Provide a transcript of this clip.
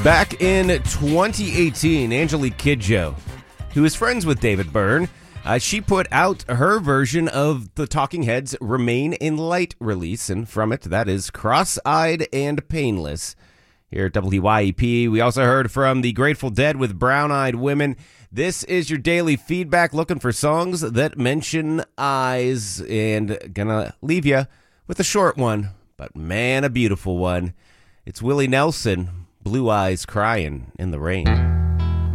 Back in 2018, Angelique Kidjo, who is friends with David Byrne, she put out her version of the Talking Heads' Remain in Light release, and from it, that is Cross-Eyed and Painless. Here at WYEP, we also heard from the Grateful Dead with Brown-Eyed Women. This is your daily feedback, looking for songs that mention eyes, and gonna leave you with a short one, but man, a beautiful one. It's Willie Nelson, Blue Eyes Crying in the Rain.